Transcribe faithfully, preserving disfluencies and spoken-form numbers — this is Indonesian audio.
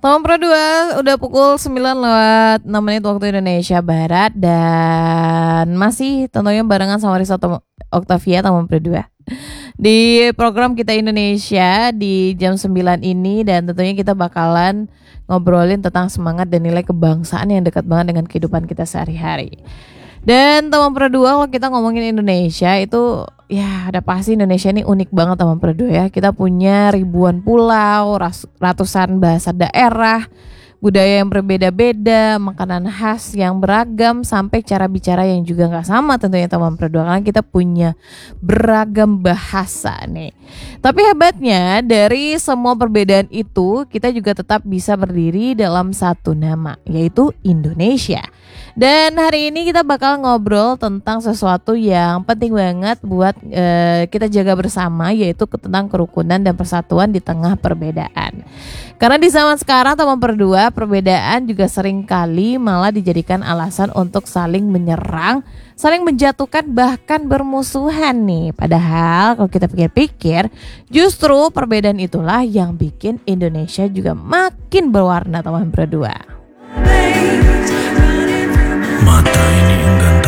Teman Pro dua udah pukul sembilan lewat enam menit waktu Indonesia Barat. Dan masih tentunya barengan sama Risa Octavia, Teman Pro dua di program Kita Indonesia di jam sembilan ini. Dan tentunya kita bakalan ngobrolin tentang semangat dan nilai kebangsaan yang dekat banget dengan kehidupan kita sehari-hari. Dan Teman Pro dua, kalau kita ngomongin Indonesia itu ya udah pasti Indonesia ini unik banget Teman Pro dua ya. Kita punya ribuan pulau, ratusan bahasa daerah, budaya yang berbeda-beda, makanan khas yang beragam, sampai cara bicara yang juga gak sama tentunya Teman Pro dua, karena kita punya beragam bahasa nih. Tapi hebatnya dari semua perbedaan itu, kita juga tetap bisa berdiri dalam satu nama, yaitu Indonesia. Dan hari ini kita bakal ngobrol tentang sesuatu yang penting banget buat e, kita jaga bersama, yaitu tentang kerukunan dan persatuan di tengah perbedaan. Karena di zaman sekarang Teman Pro dua, perbedaan juga sering kali malah dijadikan alasan untuk saling menyerang, saling menjatuhkan, bahkan bermusuhan nih. Padahal kalau kita pikir-pikir, justru perbedaan itulah yang bikin Indonesia juga makin berwarna Teman Pro dua. Mata ini enggan